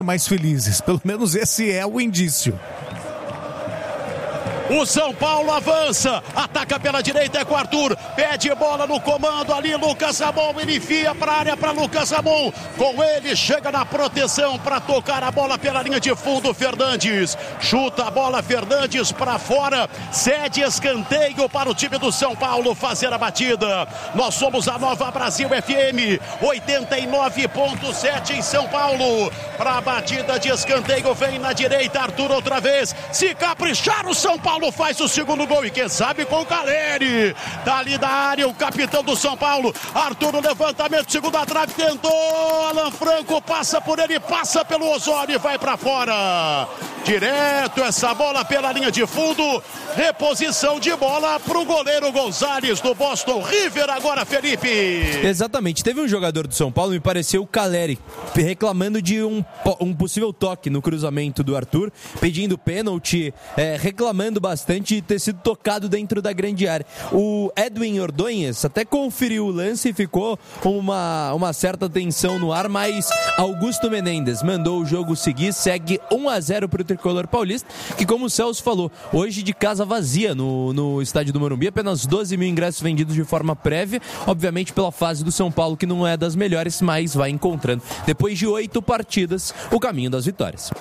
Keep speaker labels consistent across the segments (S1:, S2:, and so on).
S1: mais felizes. Pelo menos esse é o indício.
S2: O São Paulo avança, ataca pela direita, é com o Arthur, pede bola no comando ali, Lucas Ramon, ele enfia para a área para Lucas Ramon, com ele chega na proteção para tocar a bola pela linha de fundo, Fernandes, chuta a bola, Fernandes para fora, cede escanteio para o time do São Paulo fazer a batida. Nós somos a Nova Brasil FM, 89.7 em São Paulo, para a batida de escanteio, vem na direita, Arthur outra vez, se caprichar o São Paulo faz o segundo gol e quem sabe com o Caleri, dali da área o capitão do São Paulo, Arthur no levantamento, segunda trave, tentou, Alan Franco passa por ele, passa pelo Osório e vai para fora, direto essa bola pela linha de fundo, reposição de bola para o goleiro Gonzalez do Boston River agora, Felipe.
S3: Exatamente, teve um jogador do São Paulo, me pareceu o Caleri, reclamando de um possível toque no cruzamento do Arthur, pedindo pênalti, reclamando bastante de ter sido tocado dentro da grande área. O Edwin Ordonez até conferiu o lance e ficou uma certa tensão no ar, mas Augusto Menendez mandou o jogo seguir, segue 1-0 para o tricolor paulista, que como o Celso falou, hoje de casa vazia no estádio do Morumbi, apenas 12 mil ingressos vendidos de forma prévia, obviamente pela fase do São Paulo, que não é das melhores, mas vai encontrando, depois de 8 partidas, o caminho das vitórias.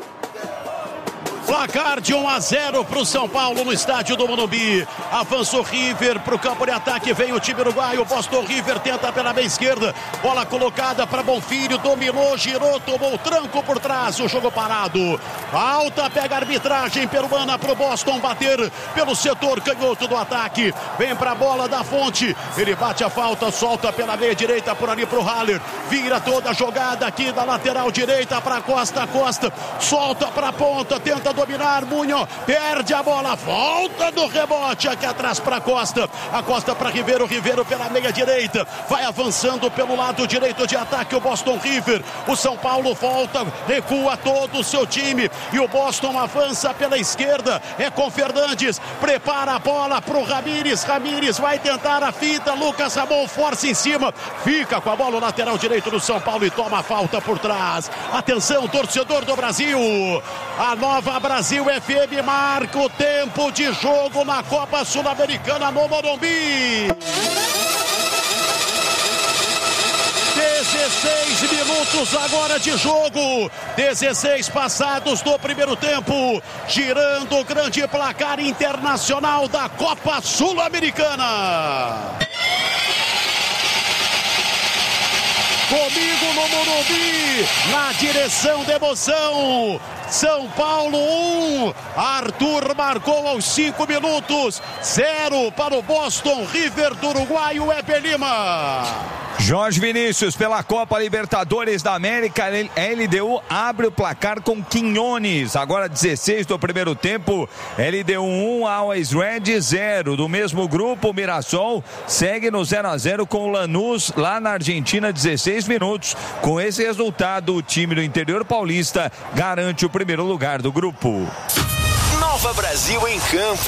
S2: Placar de 1-0 para o São Paulo no estádio do Morumbi. Avança o River para o campo de ataque. Vem o time uruguaio. Boston River tenta pela meia esquerda. Bola colocada para Bonfilho. Dominou, girou, tomou o tranco por trás. O jogo parado. Falta, pega a arbitragem peruana para o Boston bater pelo setor canhoto do ataque. Vem para a bola da Fonte. Ele bate a falta, solta pela meia direita por ali para o Haller. Vira toda a jogada aqui da lateral direita para Costa. Costa solta para a ponta, tenta dominar, Munho, perde a bola, volta do rebote aqui atrás para Costa, a Costa para Ribeiro, Ribeiro pela meia direita, vai avançando pelo lado direito de ataque o Boston River, o São Paulo volta, recua todo o seu time e o Boston avança pela esquerda, é com Fernandes, prepara a bola para o Ramírez, Ramírez vai tentar a fita, Lucas Ramon força em cima, fica com a bola no lateral direito do São Paulo e toma a falta por trás. Atenção, torcedor do Brasil, a Nova Brasil FM marca o tempo de jogo na Copa Sul-Americana no Morumbi. 16 minutos agora de jogo, 16 passados do primeiro tempo, girando o grande placar internacional da Copa Sul-Americana. Comigo no Morumbi, na direção da emoção, São Paulo 1, Arthur marcou aos 5 minutos, 0 para o Boston River do Uruguai, o Eber Lima.
S4: Jorge Vinícius pela Copa Libertadores da América, LDU abre o placar com Quinones, agora 16 do primeiro tempo, LDU 1, Always Red 0, do mesmo grupo, o Mirassol segue no 0-0 com o Lanús lá na Argentina, 16 minutos, com esse resultado o time do interior paulista garante o primeiro lugar do grupo.
S5: Nova Brasil em campo.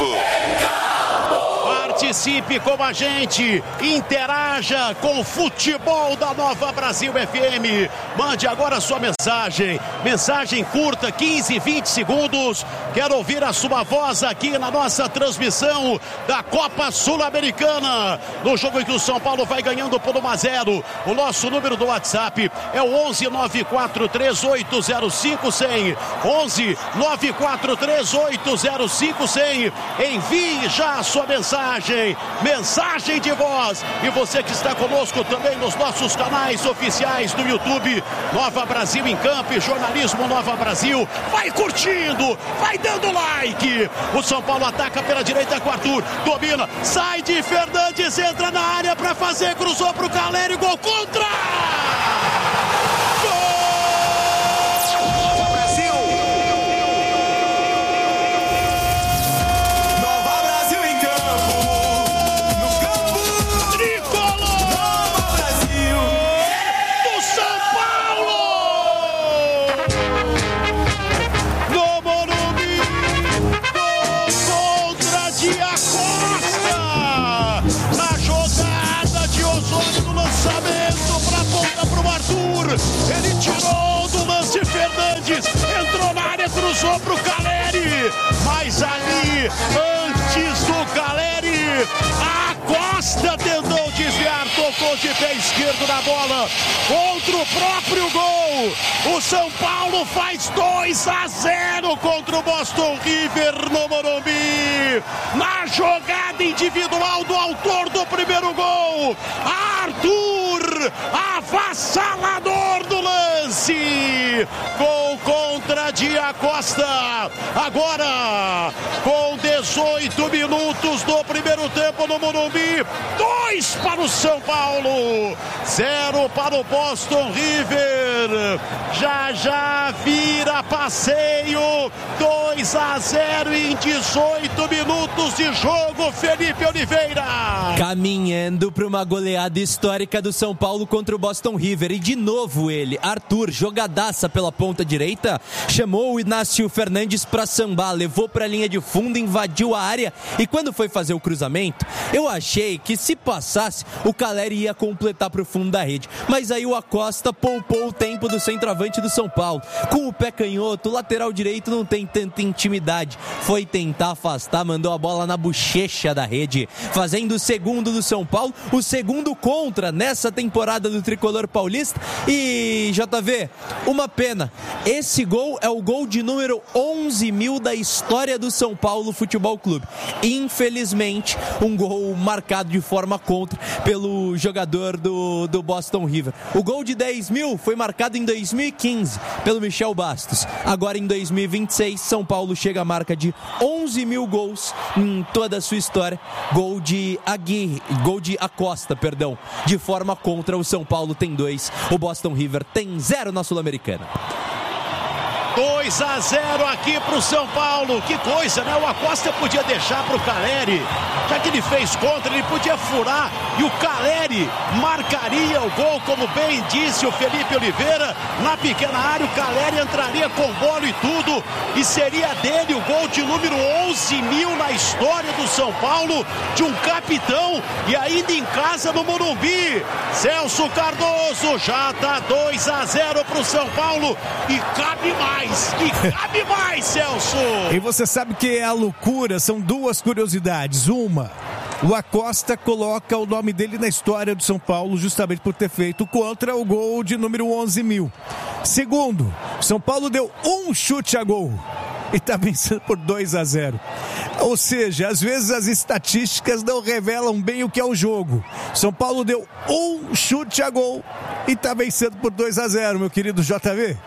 S2: Participe com a gente, interaja com o futebol da Nova Brasil FM. Mande agora a sua mensagem curta, 15, 20 segundos. Quero ouvir a sua voz aqui na nossa transmissão da Copa Sul-Americana, no jogo em que o São Paulo vai ganhando por 1-0. O nosso número do WhatsApp é o 11 943 805 100. 11 943 805 100. Envie já a sua mensagem de voz, e você que está conosco também nos nossos canais oficiais do YouTube, Nova Brasil em Campo e Jornalismo Nova Brasil, vai curtindo, vai dando like. O São Paulo ataca pela direita com Arthur, domina, sai de Fernandes, entra na área para fazer, cruzou para o Caleri, gol contra! Fernandes entrou na área, cruzou pro Caleri, mas ali, antes do Caleri, a Costa tentou desviar, tocou de pé esquerdo na bola, contra o próprio gol. O São Paulo faz 2-0 contra o Boston River no Morumbi. Na jogada individual do autor do primeiro gol, Arthur, avassalador do lance. Gol contra Dia Costa. Agora, com 18 minutos do primeiro tempo no Morumbi, 2 para o São Paulo, 0 para o Boston River. Já vira passeio, 2-0 em 18 minutos de jogo, Felipe Oliveira.
S3: Caminhando para uma goleada histórica do São Paulo contra o Boston River. E de novo ele, Arthur, jogadaça pela ponta direita, chamou o Inácio Fernandes para sambar, levou para a linha de fundo, invadiu a área e quando foi fazer o cruzamento, eu achei que se passasse, o Caleri ia completar para o fundo da rede. Mas aí o Acosta poupou o tempo do centroavante do São Paulo. Com o pé canhoto, o lateral direito não tem tanta intimidade. Foi tentar afastar, mandou a bola na bochecha da rede, fazendo o segundo do São Paulo, o segundo contra nessa temporada do Tricolor Paulista. E JV, uma pena, esse gol é o gol de número 11.000 da história do São Paulo Futebol Clube. Infelizmente, um gol marcado de forma contra pelo jogador do Boston River. O gol de 10.000 foi marcado em 2015 pelo Michel Bastos. Agora em 2026, São Paulo chega à marca de 11.000 gols em toda a sua história. Gol de Acosta, de forma contra. O São Paulo tem 2, o Boston River tem 0 na Sul-Americana.
S2: 2-0 aqui pro São Paulo. Que coisa, né? O Acosta podia deixar pro Caleri. Já que ele fez contra, ele podia furar e o Caleri marcaria o gol, como bem disse o Felipe Oliveira. Na pequena área, o Caleri entraria com bola e tudo e seria dele o gol de número 11.000 na história do São Paulo, de um capitão e ainda em casa no Morumbi. Celso Cardoso, já tá 2-0 pro São Paulo e cabe mais, Celso.
S1: E você sabe que é a loucura, são duas curiosidades. Uma, o Acosta coloca o nome dele na história do São Paulo justamente por ter feito contra o gol de número 11.000. Segundo, São Paulo deu um chute a gol e está vencendo por 2-0. Ou seja, às vezes as estatísticas não revelam bem o que é o jogo. São Paulo deu um chute a gol e está vencendo por 2-0, meu querido JV.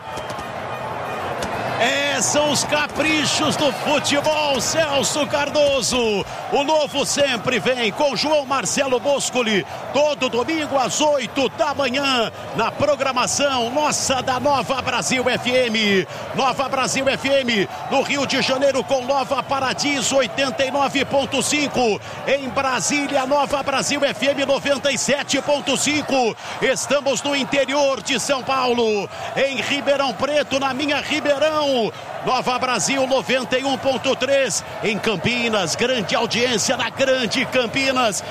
S2: São os caprichos do futebol, Celso Cardoso. O novo sempre vem com João Marcelo Boscoli, todo domingo às 8 da manhã, na programação nossa da Nova Brasil FM. Nova Brasil FM, no Rio de Janeiro com Nova Paradiso 89.5. Em Brasília, Nova Brasil FM 97.5. Estamos no interior de São Paulo, em Ribeirão Preto, na minha Ribeirão. Nova Brasil 91.3 em Campinas, grande audiência na Grande Campinas,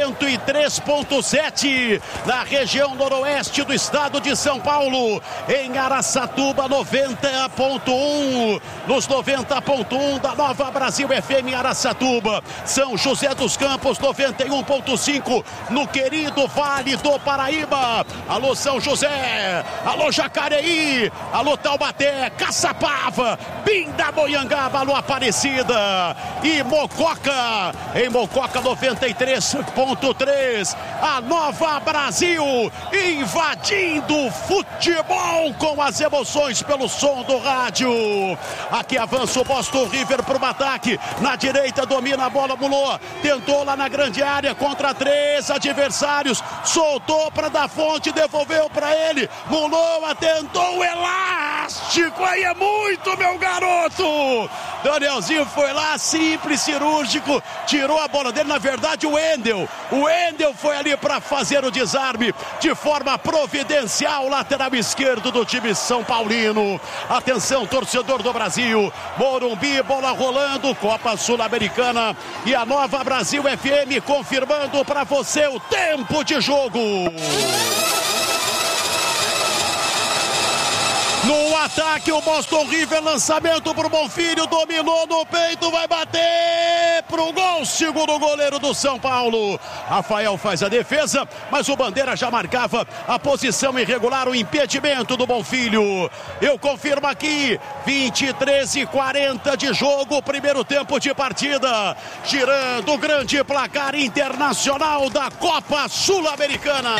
S2: 103.7 na região noroeste do estado de São Paulo, em Araçatuba 90.1, nos 90.1 da Nova Brasil FM em Araçatuba, São José dos Campos 91.5 no querido Vale do Paraíba. Alô São José, alô Jacareí, alô Taubaté, Caçapava, Pindamonhangaba, alô Aparecida e Mococa, em Mococa 93.3, a Nova Brasil invadindo o futebol com as emoções pelo som do rádio. Aqui avança o Boston River para o ataque, na direita domina a bola, Mulô tentou lá na grande área contra 3 adversários, soltou para da Fonte, devolveu para ele, Mulô tentou o elástico, aí é muito, meu garoto. Danielzinho foi lá, simples, cirúrgico, tirou a bola dele. Na verdade, o Wendel foi ali para fazer o desarme de forma providencial, lateral esquerdo do time São Paulino. Atenção, torcedor do Brasil, Morumbi, bola rolando, Copa Sul-Americana e a Nova Brasil FM confirmando para você o tempo de jogo. No ataque, o Boston River, lançamento pro Bonfilho, dominou no peito, vai bater pro gol, segundo goleiro do São Paulo. Rafael faz a defesa, mas o Bandeira já marcava a posição irregular, o impedimento do Bonfilho. Eu confirmo aqui, 23:40 de jogo, primeiro tempo de partida, girando o grande placar internacional da Copa Sul-Americana.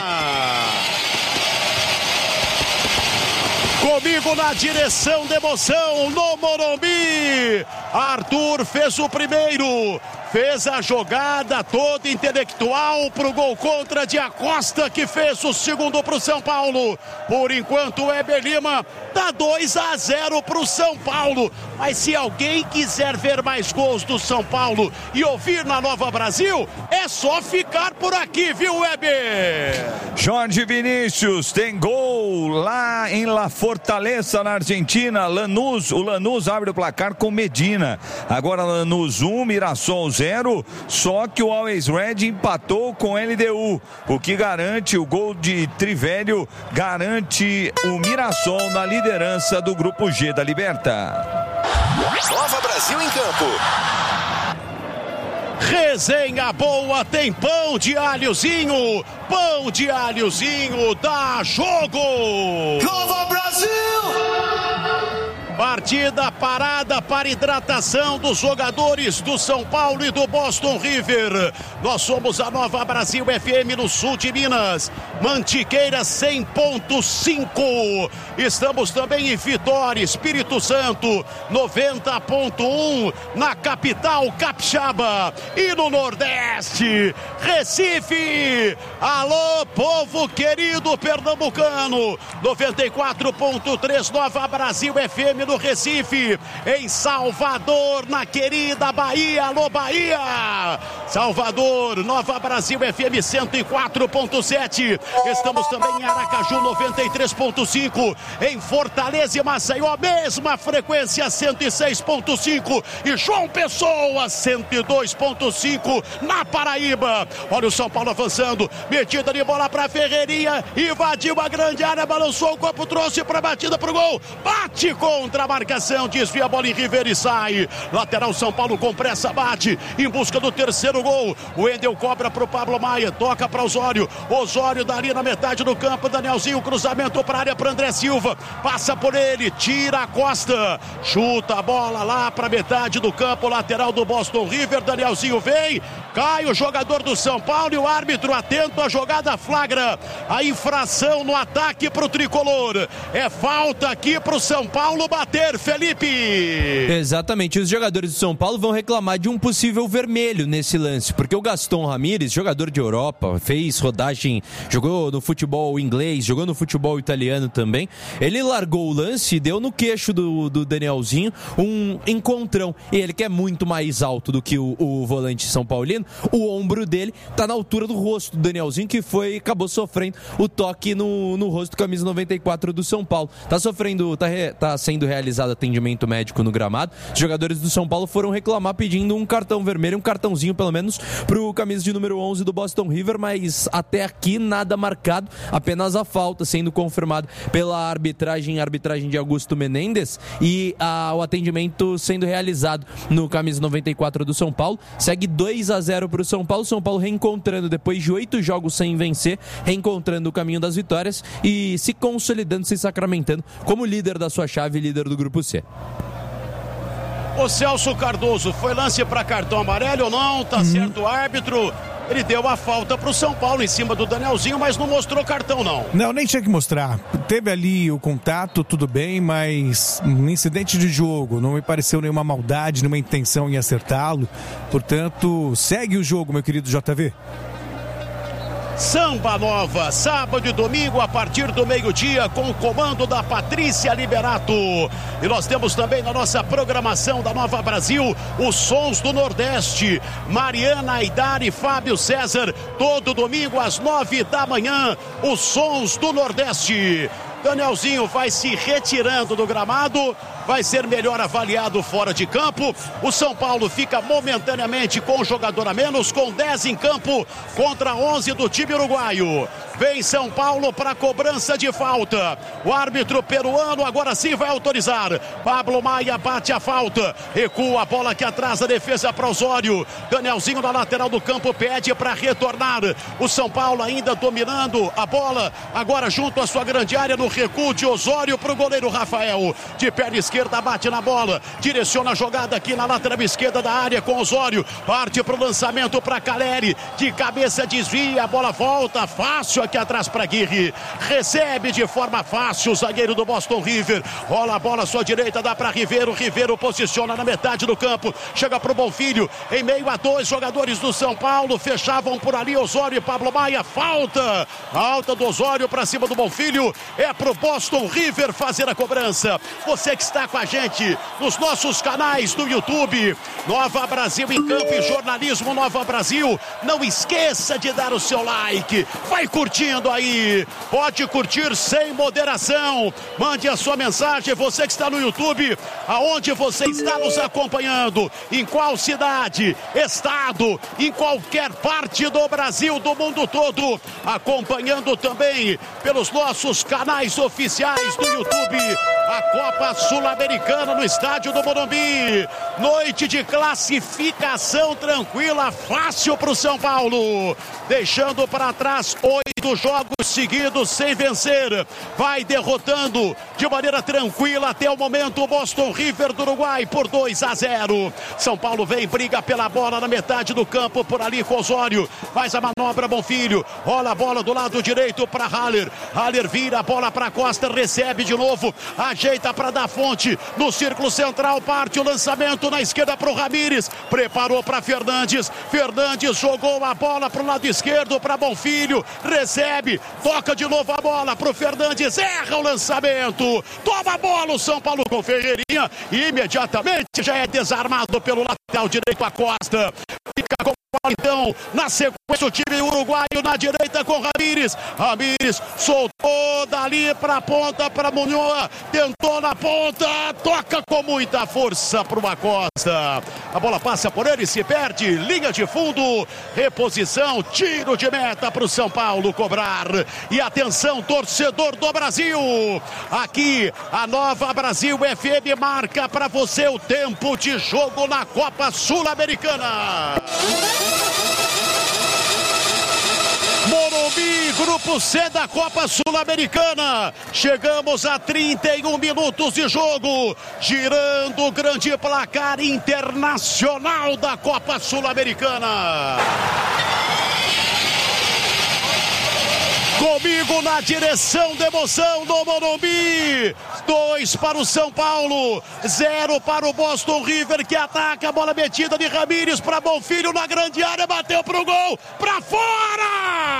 S2: Comigo na direção de emoção, no Morumbi, Arthur fez o primeiro, fez a jogada toda intelectual pro gol contra de Acosta, que fez o segundo pro São Paulo. Por enquanto o Weber Lima dá 2-0 pro São Paulo, mas se alguém quiser ver mais gols do São Paulo e ouvir na Nova Brasil, é só ficar por aqui, viu, Weber?
S4: Jorge Vinícius tem gol lá em La Fortaleza, na Argentina. O Lanús abre o placar com Medina. Agora Lanús 1, Mirassol 0, só que o Always Red empatou com LDU, o que garante o gol de Trivelio, garante o Mirassol na liderança do grupo G da Liberta.
S5: Nova Brasil em campo.
S2: Resenha boa, tem pão de alhozinho dá jogo.
S5: Nova Brasil!
S2: Partida parada para hidratação dos jogadores do São Paulo e do Boston River. Nós somos a Nova Brasil FM no sul de Minas. Mantiqueira 100.5. Estamos também em Vitória, Espírito Santo 90.1 na capital capixaba. E no Nordeste, Recife. Alô, povo querido pernambucano. 94.3 Nova Brasil FM no Recife, em Salvador, na querida Bahia. Alô, Bahia! Salvador, Nova Brasil FM 104.7. Estamos também em Aracaju 93.5, em Fortaleza e Maceió, mesma frequência 106.5, e João Pessoa 102.5 na Paraíba. Olha o São Paulo avançando, metida de bola para Ferreirinha, invadiu a grande área, balançou o corpo, trouxe para batida pro gol, bate contra a marcação, desvia a bola em River e sai. Lateral São Paulo com pressa, bate em busca do terceiro gol. O Wendel cobra pro Pablo Maia, toca para Osório dali na metade do campo, Danielzinho, cruzamento para a área para André Silva, passa por ele, tira a Costa, chuta a bola lá para metade do campo, lateral do Boston River. Danielzinho vem, cai o jogador do São Paulo e o árbitro atento à jogada flagra a infração no ataque pro tricolor. É falta aqui pro São Paulo bater, Felipe.
S3: Exatamente, os jogadores do São Paulo vão reclamar de um possível vermelho nesse lance, porque o Gaston Ramírez, jogador de Europa, fez rodagem, jogou no futebol inglês, jogou no futebol italiano também, ele largou o lance e deu no queixo do Danielzinho um encontrão, e ele que é muito mais alto do que o volante São Paulino, o ombro dele tá na altura do rosto do Danielzinho, que acabou sofrendo o toque no rosto do camisa 94 do São Paulo. Tá sendo realizado atendimento médico no gramado. Os jogadores do São Paulo foram reclamar pedindo um cartão vermelho, um cartãozinho pelo menos pro camisa de número 11 do Boston River, mas até aqui nada marcado, apenas a falta sendo confirmada pela arbitragem de Augusto Menendez, e o atendimento sendo realizado no camisa 94 do São Paulo. Segue 2-0 pro São Paulo reencontrando depois de 8 jogos sem vencer, reencontrando o caminho das vitórias e se consolidando, se sacramentando como líder da sua chave, líder do grupo C.
S2: O Celso Cardoso, foi lance para cartão amarelo ou não? Tá certo o árbitro. Ele deu a falta pro São Paulo em cima do Danielzinho, mas não mostrou cartão, não.
S1: Não, nem tinha que mostrar. Teve ali o contato, tudo bem, mas um incidente de jogo, não me pareceu nenhuma maldade, nenhuma intenção em acertá-lo. Portanto, segue o jogo, meu querido JV.
S2: Samba Nova, sábado e domingo a partir do meio-dia, com o comando da Patrícia Liberato. E nós temos também na nossa programação da Nova Brasil os Sons do Nordeste. Mariana Aidar e Fábio César, todo domingo às 9 da manhã, os Sons do Nordeste. Danielzinho vai se retirando do gramado, vai ser melhor avaliado fora de campo. O São Paulo fica momentaneamente com um jogador a menos, com 10 em campo contra 11 do time uruguaio. Vem São Paulo para a cobrança de falta. O árbitro peruano agora sim vai autorizar. Pablo Maia bate a falta. Recua a bola aqui atrás da defesa para Osório. Danielzinho na lateral do campo pede para retornar. O São Paulo ainda dominando a bola. Agora junto à sua grande área no recuo de Osório para o goleiro Rafael. De perna esquerda bate na bola. Direciona a jogada aqui na lateral esquerda da área com Osório. Parte para o lançamento para Caleri. De cabeça desvia. A bola volta fácil aqui atrás para Aguirre, recebe de forma fácil o zagueiro do Boston River, rola a bola à sua direita, dá para Ribeiro, Ribeiro posiciona na metade do campo, chega para o Bonfilho, em meio a 2 jogadores do São Paulo, fechavam por ali Osório e Pablo Maia, falta do Osório para cima do Bonfilho, é para o Boston River fazer a cobrança. Você que está com a gente nos nossos canais do YouTube, Nova Brasil em Campo e Jornalismo Nova Brasil, não esqueça de dar o seu like, vai curtindo aí, pode curtir sem moderação, mande a sua mensagem, você que está no YouTube, aonde você está nos acompanhando, em qual cidade, estado, em qualquer parte do Brasil, do mundo todo, acompanhando também pelos nossos canais oficiais do YouTube, a Copa Sul-Americana no estádio do Morumbi, noite de classificação tranquila, fácil para o São Paulo, deixando para trás 8 jogos seguidos sem vencer, vai derrotando de maneira tranquila até o momento o Boston River do Uruguai por 2-0. São Paulo vem, briga pela bola na metade do campo, por ali com Osório, faz a manobra Bonfilho, rola a bola do lado direito para Haller, Haller vira a bola para Costa, recebe de novo, ajeita para dar fonte, no círculo central parte o lançamento na esquerda para o Ramírez, preparou para Fernandes, Fernandes jogou a bola para o lado esquerdo para Bonfilho, recebe, toca de novo a bola para o Fernandes, erra o lançamento, toma a bola o São Paulo com Ferreirinha e imediatamente já é desarmado pelo lateral direito a Costa, fica com então, na sequência o time uruguaio na direita com Ramírez, Ramírez soltou dali para a ponta para Munhoz, tentou na ponta, toca com muita força para o Acosta, a bola passa por ele, se perde, linha de fundo, reposição, tiro de meta para o São Paulo cobrar, e atenção torcedor do Brasil, aqui a Nova Brasil FM marca para você o tempo de jogo na Copa Sul-Americana. Morumbi, grupo C da Copa Sul-Americana. Chegamos a 31 minutos de jogo, girando o grande placar internacional da Copa Sul-Americana. Comigo na direção da emoção do Morumbi. 2 para o São Paulo, 0 para o Boston River, que ataca a bola metida de Ramírez para Bonfilho na grande área, bateu para o gol, para fora!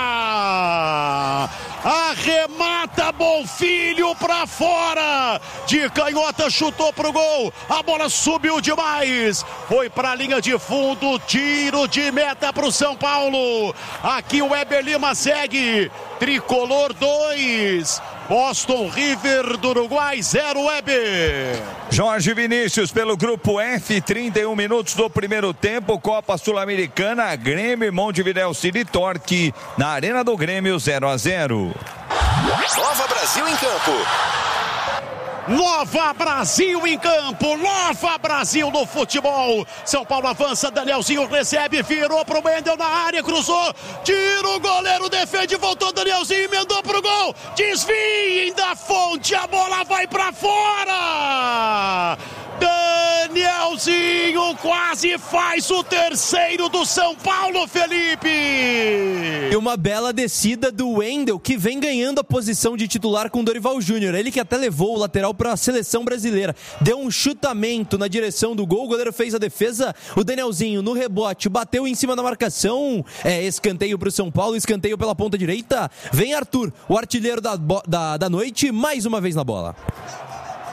S2: Arremata Bonfilho para fora, de canhota chutou para o gol, a bola subiu demais, foi para a linha de fundo, tiro de meta para o São Paulo. Aqui o Weber Lima segue, tricolor 2, Boston River do Uruguai 0, Weber.
S4: Jorge Vinícius pelo grupo F, 31 minutos do primeiro tempo, Copa Sul-Americana, Grêmio, Montevidéu City Torque, na Arena do Grêmio 0-0.
S5: Nova Brasil em campo.
S2: Nova Brasil em campo, Nova Brasil no futebol. São Paulo avança, Danielzinho recebe, virou pro Wendel na área, cruzou, tira o goleiro, defende, voltou Danielzinho, emendou pro gol, desviem da fonte, a bola vai pra fora. Danielzinho quase faz o terceiro do São Paulo, Felipe.
S3: E uma bela descida do Wendel, que vem ganhando a posição de titular com Dorival Júnior. Ele que até levou o lateral para a seleção brasileira. Deu um chutamento na direção do gol, o goleiro fez a defesa, o Danielzinho no rebote, bateu em cima da marcação, escanteio para o São Paulo, escanteio pela ponta direita. Vem Arthur, o artilheiro da noite, mais uma vez na bola.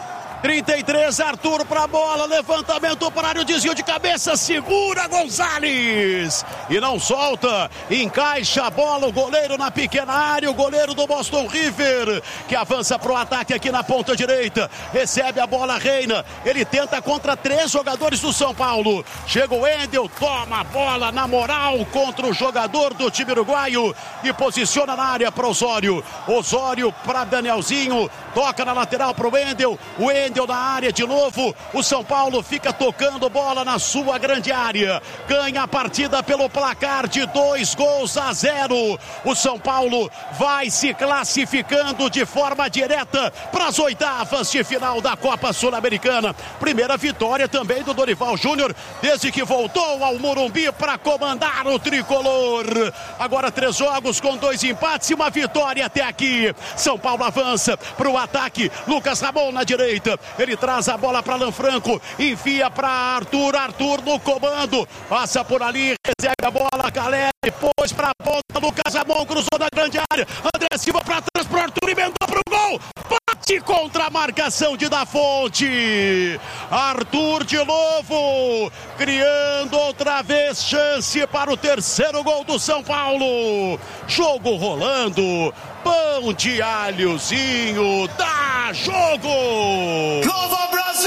S2: 33, Arthur pra bola, levantamento para área, desvio de cabeça, segura Gonzalez e não solta, encaixa a bola, o goleiro na pequena área, o goleiro do Boston River, que avança pro ataque aqui na ponta direita, recebe a bola, Reina, ele tenta contra 3 jogadores do São Paulo, chega o Wendel, toma a bola na moral contra o jogador do time uruguaio e posiciona na área para Osório para Danielzinho, toca na lateral para o Wendel na área de novo, o São Paulo fica tocando bola na sua grande área, ganha a partida pelo placar de 2-0, o São Paulo vai se classificando de forma direta para as oitavas de final da Copa Sul-Americana, primeira vitória também do Dorival Júnior, desde que voltou ao Morumbi para comandar o tricolor, agora 3 jogos com 2 empates e uma vitória até aqui, São Paulo avança para o ataque, Lucas Ramon na direita, ele traz a bola para Lanfranco, enfia para Arthur no comando, passa por ali, recebe a bola, Caleri, pôs para a ponta, Lucas Ramon cruzou na grande área, André Silva para trás para Arthur, emendou para o gol, bate contra a marcação de Da Fonte, Arthur de novo, criando outra vez chance para o 3º gol do São Paulo, jogo rolando, pão de alhozinho, dá jogo!
S5: Nova Brasil!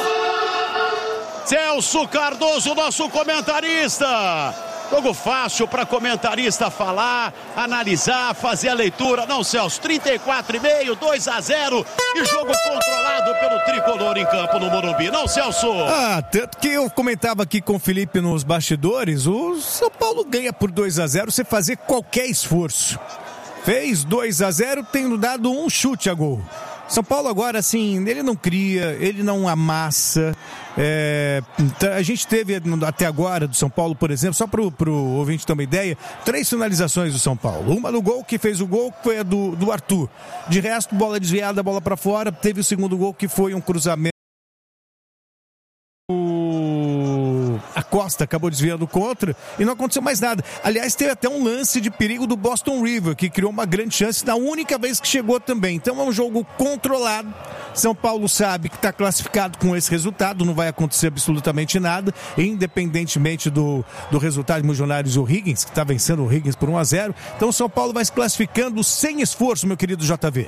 S2: Celso Cardoso, nosso comentarista. Jogo fácil para comentarista falar, analisar, fazer a leitura. Não, Celso, 34,5, 2-0 e jogo controlado pelo tricolor em campo no Morumbi. Não, Celso?
S1: Tanto que eu comentava aqui com o Felipe nos bastidores, o São Paulo ganha por 2-0 sem fazer qualquer esforço. Fez 2-0, tendo dado um chute a gol. São Paulo agora, assim, ele não cria, ele não amassa. A gente teve até agora do São Paulo, por exemplo, só pro ouvinte ter uma ideia, 3 finalizações do São Paulo. Uma no gol, que fez o gol, que foi a do Arthur. De resto, bola desviada, bola pra fora. Teve o segundo gol, que foi um cruzamento. A Costa acabou desviando contra e não aconteceu mais nada. Aliás, teve até um lance de perigo do Boston River, que criou uma grande chance na única vez que chegou também. Então é um jogo controlado. São Paulo sabe que está classificado com esse resultado, não vai acontecer absolutamente nada, independentemente do resultado de Milionários e o Higgins, que está vencendo o Higgins por 1-0. Então o São Paulo vai se classificando sem esforço, meu querido JV.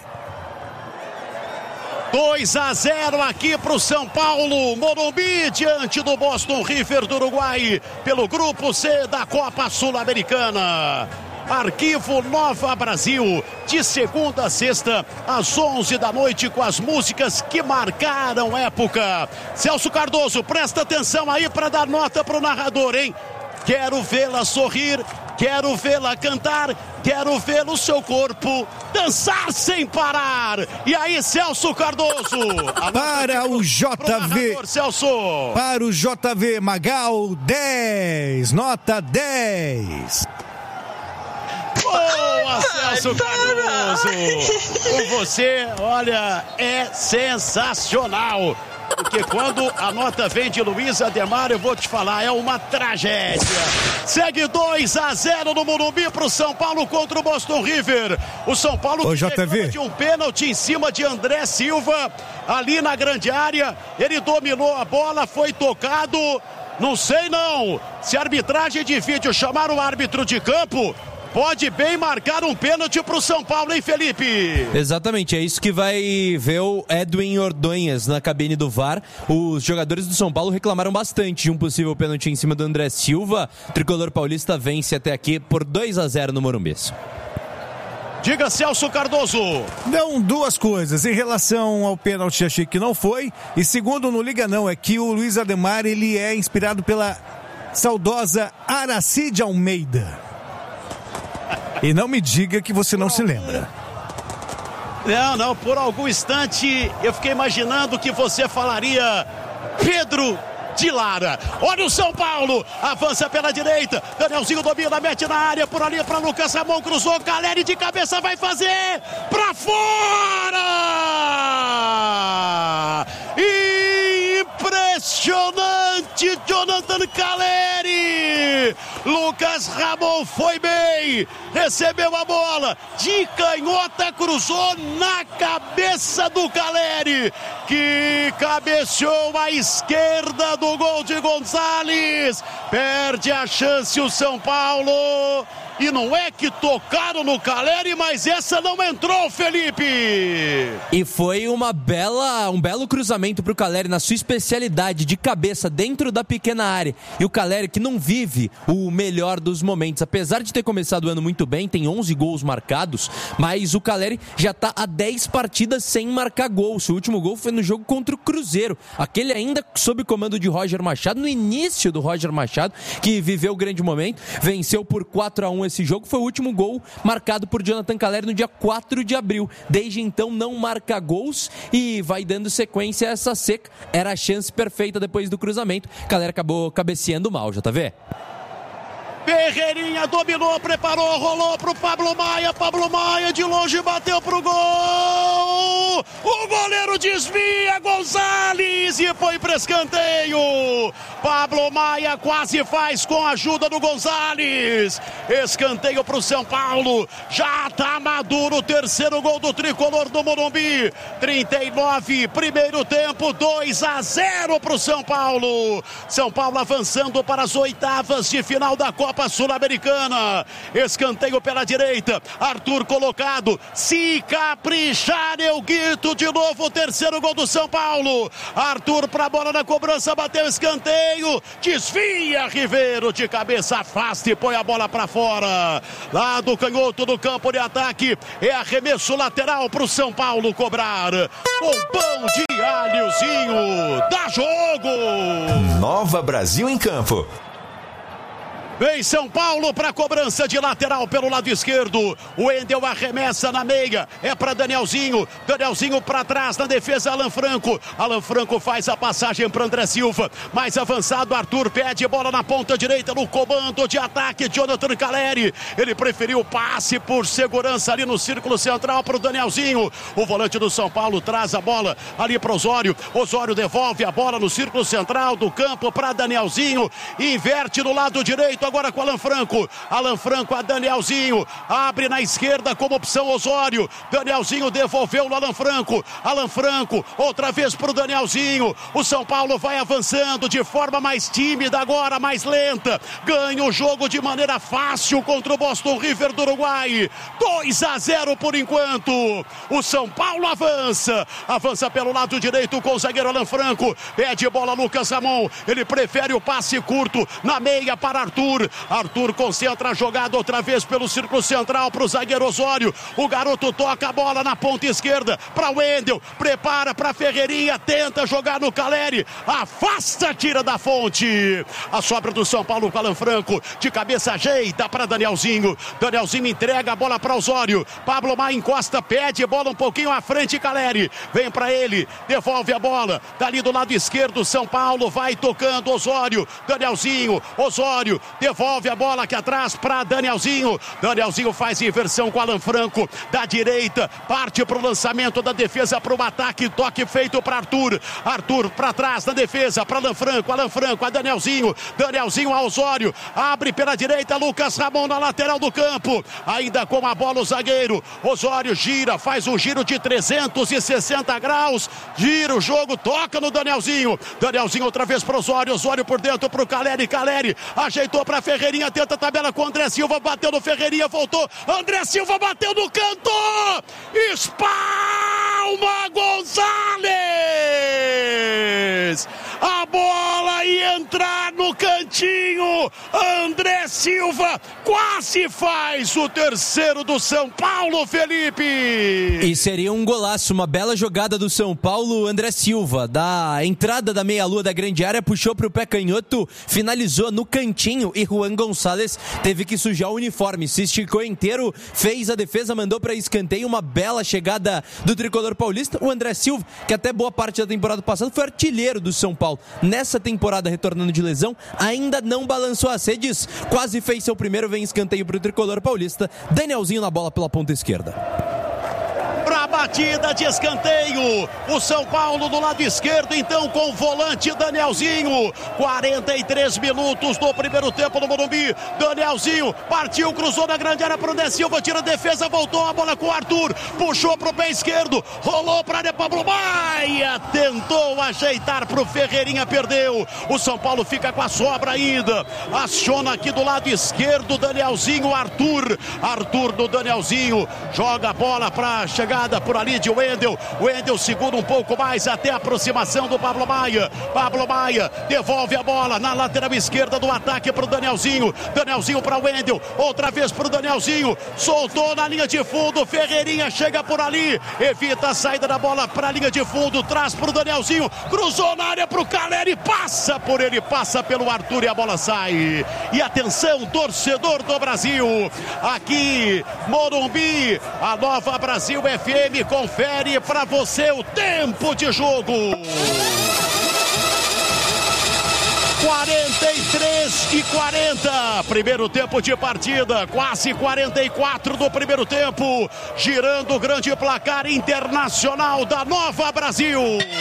S2: 2-0 aqui para o São Paulo, Morumbi, diante do Boston River do Uruguai, pelo Grupo C da Copa Sul-Americana. Arquivo Nova Brasil, de segunda a sexta, às 11 da noite, com as músicas que marcaram época. Celso Cardoso, presta atenção aí para dar nota para o narrador, hein? Quero vê-la sorrir, quero vê-la cantar, quero ver o seu corpo dançar sem parar. E aí, Celso Cardoso?
S1: Para o JV.
S2: Celso.
S1: Para o JV Magal, 10. Nota 10.
S2: Boa, Celso Cardoso. Com você, olha, é sensacional. Porque quando a nota vem de Luiz Ademar, eu vou te falar, é uma tragédia. Segue 2-0 no Morumbi pro São Paulo contra o Boston River. O São Paulo reclama de um pênalti em cima de André Silva, ali na grande área. Ele dominou a bola, foi tocado. Não sei não, se a arbitragem de vídeo chamar o árbitro de campo, pode bem marcar um pênalti pro São Paulo, hein, Felipe?
S3: Exatamente, é isso que vai ver o Edwin Ordonhas na cabine do VAR. Os jogadores do São Paulo reclamaram bastante de um possível pênalti em cima do André Silva. O tricolor paulista vence até aqui por 2-0 no Morumbi.
S2: Diga, Celso Cardoso.
S1: Não, 2 coisas. Em relação ao pênalti, achei que não foi. E segundo, não liga não, é que o Luiz Ademar, ele é inspirado pela saudosa Aracide Almeida. E não me diga que você não se lembra.
S2: Não, por algum instante eu fiquei imaginando que você falaria Pedro de Lara. Olha o São Paulo, avança pela direita, Danielzinho domina, mete na área, por ali para Lucas Ramon, cruzou, Caleri de cabeça vai fazer, para fora! Impressionante! volante Jonathan Calleri. Lucas Ramon foi bem, recebeu a bola de canhota, cruzou na cabeça do Calleri, que cabeceou à esquerda do gol de Gonzalez. Perde a chance o São Paulo. E não é que tocaram no Calleri, mas essa não entrou, Felipe.
S3: E foi um belo cruzamento para o Calleri na sua especialidade de cabeça dentro da pequena área. E o Calleri, que não vive o melhor dos momentos, apesar de ter começado o ano muito bem, tem 11 gols marcados, mas o Calleri já está há 10 partidas sem marcar gol. Seu último gol foi no jogo contra o Cruzeiro, aquele ainda sob comando de Roger Machado, no início do Roger Machado, que viveu o grande momento, venceu por 4-1 esse jogo. Foi o último gol marcado por Jonathan Calleri no dia 4 de abril. Desde então não marca gols e vai dando sequência a essa seca. Era a chance perfeita depois do cruzamento. Calleri acabou cabeceando mal, JV.
S2: Ferreirinha dominou, preparou, rolou pro Pablo Maia de longe bateu pro gol. O goleiro desvia, Gonzalez, e foi para escanteio. Pablo Maia quase faz com a ajuda do Gonzalez. Escanteio pro São Paulo. Já tá maduro o terceiro gol do tricolor do Morumbi. 39, primeiro tempo, 2-0 pro São Paulo. São Paulo avançando para as oitavas de final da Copa Sul-Americana. Escanteio pela direita, Arthur colocado, se caprichar eu grito de novo, o terceiro gol do São Paulo. Arthur pra bola na cobrança, bateu escanteio, desvia Ribeiro de cabeça, afasta e põe a bola pra fora. Lá do canhoto do campo de ataque, é arremesso lateral pro São Paulo cobrar. Com pão de alhozinho, dá jogo.
S6: Nova Brasil em campo.
S2: Vem São Paulo para cobrança de lateral pelo lado esquerdo. O Wendel arremessa na meia. É para Danielzinho. Danielzinho para trás na defesa. Alan Franco. Alan Franco faz a passagem para André Silva. Mais avançado, Arthur pede bola na ponta direita no comando de ataque. Jonathan Calleri. Ele preferiu o passe por segurança ali no círculo central para o Danielzinho. O volante do São Paulo traz a bola ali para Osório. Osório devolve a bola no círculo central do campo para Danielzinho. Inverte no lado direito. Agora com Alan Franco. Alan Franco a Danielzinho. Abre na esquerda como opção Osório. Danielzinho devolveu no Alan Franco. Alan Franco outra vez para o Danielzinho. O São Paulo vai avançando de forma mais tímida agora, mais lenta. Ganha o jogo de maneira fácil contra o Boston River do Uruguai. 2-0 por enquanto. O São Paulo avança. Avança pelo lado direito com o zagueiro Alan Franco. Pede bola Lucas Ramon. Ele prefere o passe curto na meia para Arthur. Arthur concentra a jogada outra vez pelo círculo central para o zagueiro Osório. O garoto toca a bola na ponta esquerda para o Wendel. Prepara para Ferreirinha. Tenta jogar no Calleri. Afasta, tira da fonte. A sobra do São Paulo com Alan Franco. De cabeça ajeita para Danielzinho. Danielzinho entrega a bola para Osório. Pablo Maia encosta, pede bola um pouquinho à frente. Calleri vem para ele. Devolve a bola. Dali do lado esquerdo, São Paulo vai tocando. Osório. Danielzinho. Osório. Devolve a bola aqui atrás para Danielzinho. Danielzinho faz inversão com Alan Franco. Da direita, parte para o lançamento da defesa para o ataque. Toque feito para Arthur. Arthur para trás na defesa para Alan Franco. Alan Franco a Danielzinho. Danielzinho a Osório. Abre pela direita, Lucas Ramon na lateral do campo. Ainda com a bola o zagueiro. Osório gira, faz um giro de 360 graus. Gira o jogo, toca no Danielzinho. Danielzinho outra vez para Osório. Osório por dentro para o Calleri. Calleri ajeitou para Ferreirinha, tenta a tabela com André Silva, bateu no Ferreirinha, voltou, André Silva bateu no canto, espalma Gonzalez, a bola ia entrar no cantinho, André Silva quase faz o terceiro do São Paulo, Felipe.
S3: E seria um golaço, uma bela jogada do São Paulo. André Silva, da entrada da meia-lua da grande área, puxou para o pé canhoto, finalizou no cantinho e Juan Gonçalves teve que sujar o uniforme, se esticou inteiro, fez a defesa, mandou para escanteio, uma bela chegada do tricolor paulista. O André Silva, que até boa parte da temporada passada foi artilheiro do São Paulo, nessa temporada retornando de lesão, ainda não balançou as redes, quase fez seu primeiro, vem escanteio para o tricolor paulista. Danielzinho na bola pela ponta esquerda.
S2: Para Batida de escanteio. O São Paulo do lado esquerdo, então, com o volante Danielzinho. 43 minutos do primeiro tempo no Morumbi. Danielzinho partiu, cruzou na grande área pro André Silva, tira a defesa, voltou a bola com o Arthur. Puxou pro pé esquerdo, rolou pra área, Pablo Maia. Tentou ajeitar pro Ferreirinha, perdeu. O São Paulo fica com a sobra ainda. Aciona aqui do lado esquerdo, Danielzinho, Arthur. Arthur do Danielzinho. Joga a bola pra chegada por ali de Wendel. Wendel segura um pouco mais até a aproximação do Pablo Maia. Pablo Maia devolve a bola na lateral esquerda do ataque pro Danielzinho. Danielzinho pra Wendel. Outra vez pro Danielzinho. Soltou na linha de fundo. Ferreirinha chega por ali. Evita a saída da bola pra linha de fundo. Traz pro Danielzinho. Cruzou na área pro Caleri. Passa por ele. Passa pelo Arthur e a bola sai. E atenção, torcedor do Brasil. Aqui, Morumbi, a Nova Brasil FM confere pra você o tempo de jogo. 43:40, primeiro tempo de partida, quase 44 do primeiro tempo, girando o grande placar internacional da Nova Brasil.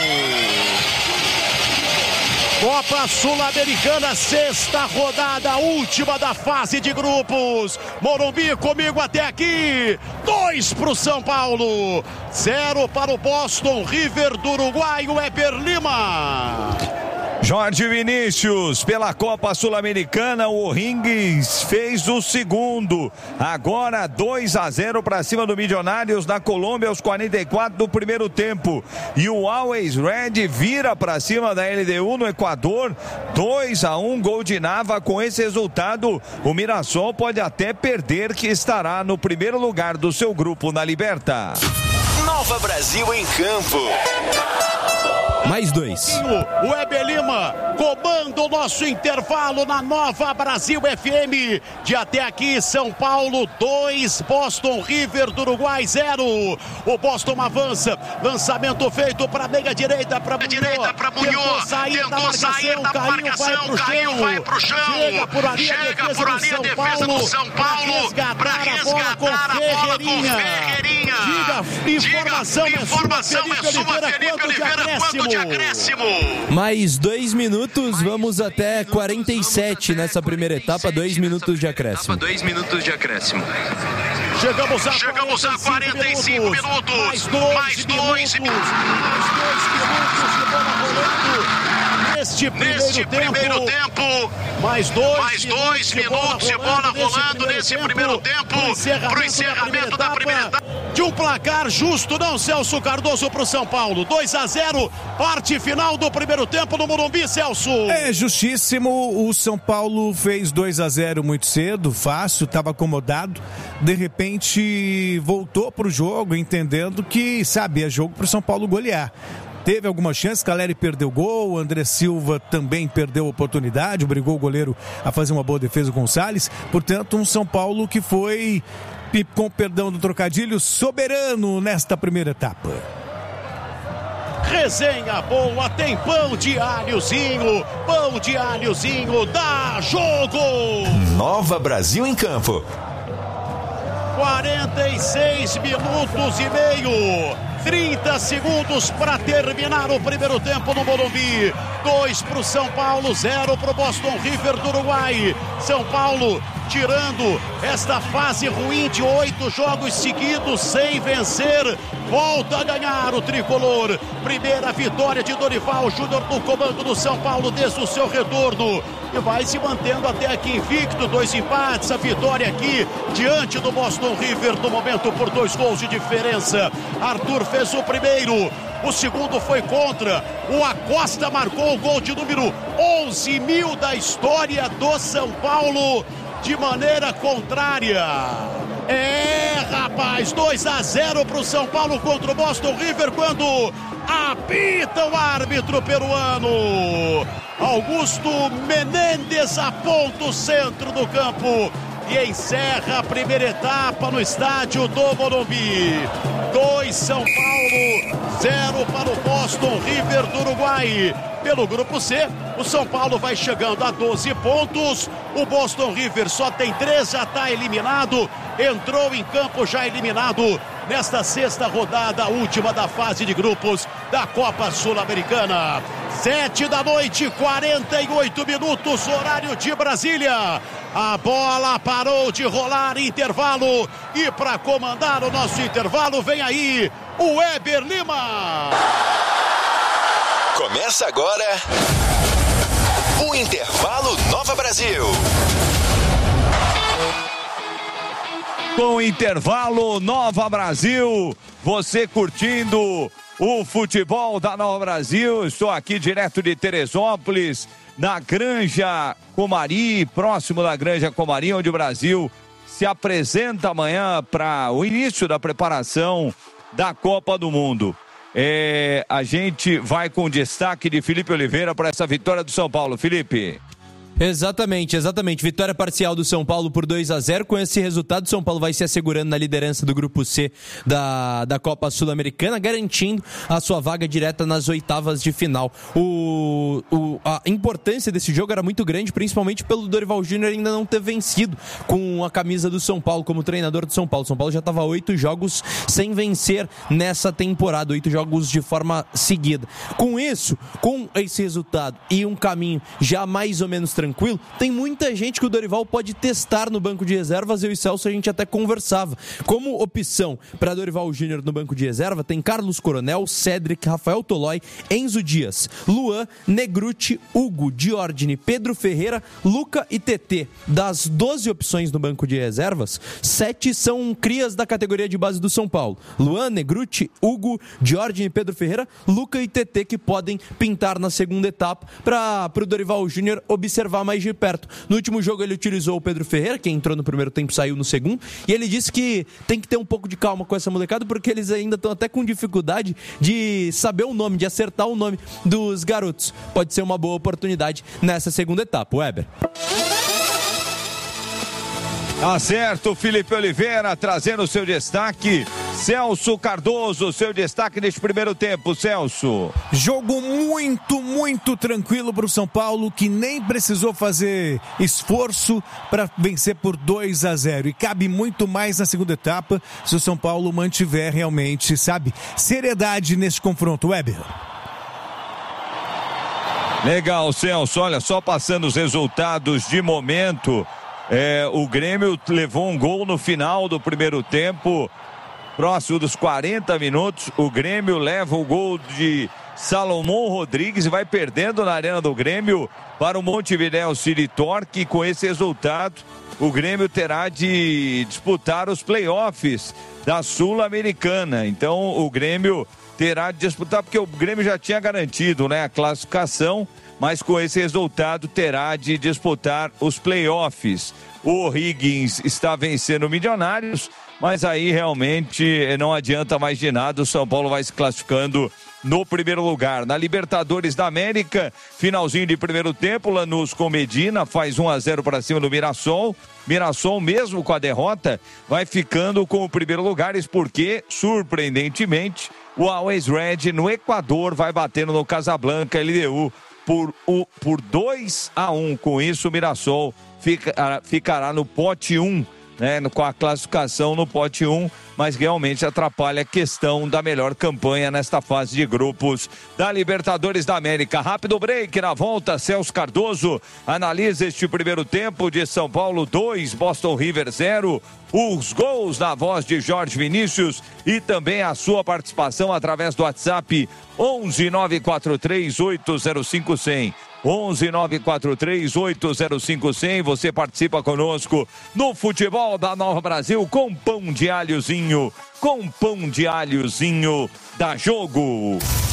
S2: Copa Sul-Americana, sexta rodada, última da fase de grupos. Morumbi comigo até aqui. 2 para o São Paulo, 0 para o Boston River do Uruguai, o Éber Lima.
S4: Jorge Vinícius, pela Copa Sul-Americana, o O'Higgins fez o segundo. Agora 2-0 para cima do Milionários na Colômbia aos 44 do primeiro tempo. E o Always Red vira para cima da LDU no Equador. 2-1, gol de Nava. Com esse resultado, o Mirassol pode até perder, que estará no primeiro lugar do seu grupo na Liberta.
S6: Nova Brasil em campo.
S3: Mais 2.
S2: O Éber Lima comanda o nosso intervalo na Nova Brasil FM. De até aqui, São Paulo 2, Boston River do Uruguai 0. O Boston avança. Lançamento feito para a meia direita, para Munhoz. Tentou sair da marcação, caiu, vai pro chão. Chega por ali a defesa do São Paulo para resgatar a bola com Ferreirinha. Informação é sua, Felipe Oliveira, quanto de acréscimo.
S3: Mais 2 minutos, vamos até 47 nessa primeira etapa, 2 minutos de acréscimo.
S2: Chegamos a 45 minutos. Mais 2 minutos de bola rolando. Neste primeiro tempo, mais 2 minutos de bola rolando nesse primeiro tempo, para o encerramento da primeira etapa. De um placar justo, não, Celso Cardoso, para o São Paulo. 2-0, parte final do primeiro tempo no Morumbi, Celso.
S1: É justíssimo, o São Paulo fez 2-0 muito cedo, fácil, estava acomodado. De repente voltou para o jogo, entendendo que, sabe, é jogo para o São Paulo golear. Teve algumas chances, Caleri perdeu gol, André Silva também perdeu oportunidade, obrigou o goleiro a fazer uma boa defesa com o Salles. Portanto, um São Paulo que foi, com perdão do trocadilho, soberano nesta primeira etapa.
S2: Resenha boa, tem pão de alhozinho, dá jogo!
S6: Nova Brasil em campo.
S2: 46 minutos e meio. 30 segundos para terminar o primeiro tempo no Morumbi. 2 para o São Paulo, 0 para o Boston River do Uruguai. São Paulo tirando esta fase ruim de 8 jogos seguidos sem vencer, volta a ganhar o tricolor. Primeira vitória de Dorival Júnior no comando do São Paulo desde o seu retorno. E vai se mantendo até aqui invicto, 2 empates, a vitória aqui diante do Boston River no momento por 2 gols de diferença. Arthur fez o primeiro, o segundo foi contra, o Acosta marcou o gol de número 11.000 da história do São Paulo de maneira contrária. Rapaz, 2-0 para o São Paulo contra o Boston River quando apita o árbitro peruano. Augusto Menendez aponta o centro do campo e encerra a primeira etapa no estádio do Morumbi. 2 São Paulo, 0 para o Boston River do Uruguai. Pelo grupo C, o São Paulo vai chegando a 12 pontos. O Boston River só tem 3, já está eliminado. Entrou em campo já eliminado nesta sexta rodada, última da fase de grupos da Copa Sul-Americana. 7h, 48 minutos, horário de Brasília. A bola parou de rolar, intervalo. E para comandar o nosso intervalo, vem aí o Weber Lima.
S6: Começa agora o Intervalo Nova Brasil.
S4: Com o Intervalo Nova Brasil, você curtindo o futebol da Nova Brasil. Estou aqui direto de Teresópolis, na Granja Comari, próximo da Granja Comari, onde o Brasil se apresenta amanhã para o início da preparação da Copa do Mundo. A gente vai com destaque de Felipe Oliveira para essa vitória do São Paulo. Felipe.
S3: Exatamente. Vitória parcial do São Paulo por 2-0. Com esse resultado, o São Paulo vai se assegurando na liderança do Grupo C da Copa Sul-Americana, garantindo a sua vaga direta nas oitavas de final. A importância desse jogo era muito grande, principalmente pelo Dorival Júnior ainda não ter vencido com a camisa do São Paulo, como treinador do São Paulo. São Paulo já estava 8 jogos sem vencer nessa temporada, 8 jogos de forma seguida. Com esse resultado e um caminho já mais ou menos tranquilo, tem muita gente que o Dorival pode testar no banco de reservas. Eu e Celso, a gente até conversava. Como opção para Dorival Júnior no banco de reserva, tem Carlos Coronel, Cédric, Rafael Tolói, Enzo Dias, Luan, Negruti, Hugo, Diordine, Pedro Ferreira, Luca e TT. Das 12 opções no banco de reservas, 7 são crias da categoria de base do São Paulo. Luan, Negruti, Hugo, Diordine, Pedro Ferreira, Luca e TT, que podem pintar na segunda etapa para o Dorival Júnior observar mais de perto. No último jogo ele utilizou o Pedro Ferreira, que entrou no primeiro tempo, saiu no segundo, e ele disse que tem que ter um pouco de calma com essa molecada, porque eles ainda estão até com dificuldade de saber o nome, de acertar o nome dos garotos. Pode ser uma boa oportunidade nessa segunda etapa. Weber.
S4: Tá certo, Felipe Oliveira trazendo o seu destaque. Celso Cardoso, seu destaque neste primeiro tempo, Celso.
S1: Jogo muito tranquilo para o São Paulo, que nem precisou fazer esforço para vencer por 2-0. E cabe muito mais na segunda etapa se o São Paulo mantiver realmente, seriedade nesse confronto. Weber.
S4: Legal, Celso. Olha, só passando os resultados de momento. O Grêmio levou um gol no final do primeiro tempo, próximo dos 40 minutos. O Grêmio leva o gol de Salomão Rodrigues e vai perdendo na Arena do Grêmio para o Montevidéu City Torque. Com esse resultado, o Grêmio terá de disputar os playoffs da Sul-Americana. Então o Grêmio terá de disputar, porque o Grêmio já tinha garantido, a classificação, mas com esse resultado terá de disputar os playoffs. O O'Higgins está vencendo o Milionários, mas aí realmente não adianta mais de nada. O São Paulo vai se classificando no primeiro lugar. Na Libertadores da América, finalzinho de primeiro tempo, Lanús com Medina faz 1-0 para cima do Mirassol. Mirassol, mesmo com a derrota, vai ficando com o primeiro lugar, isso porque, surpreendentemente, o Always Red no Equador vai batendo no Casablanca LDU por 2-1. Com isso, o Mirassol ficará no pote 1, com a classificação no pote 1, mas realmente atrapalha a questão da melhor campanha nesta fase de grupos da Libertadores da América. Rápido break, na volta, Celso Cardoso analisa este primeiro tempo de São Paulo 2, Boston River 0. Os gols na voz de Jorge Vinícius e também a sua participação através do WhatsApp 11 943 805 100. 11 943 805 100. Você participa conosco no futebol da Nova Brasil com pão de alhozinho da Jogo.